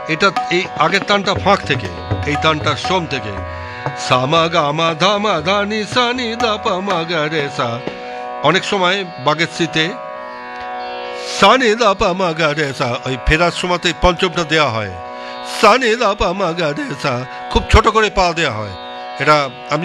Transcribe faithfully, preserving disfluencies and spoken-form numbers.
এটা এই আগের তানটা ফাঁক থেকে, এই তানটা সোম থেকে। সা মা গা মা ধা মা ধা নি সা নি দা পা মা গা রে সা। অনেক সময় বাগেশ্রীতে সা নি দা পা মা গা রে সা, ওই ফেরার সময়তে পঞ্চমটা দেওয়া হয়। সা নি দা পা মা গা রে সা, খুব ছোট করে পা দেওয়া হয়। এটা আমি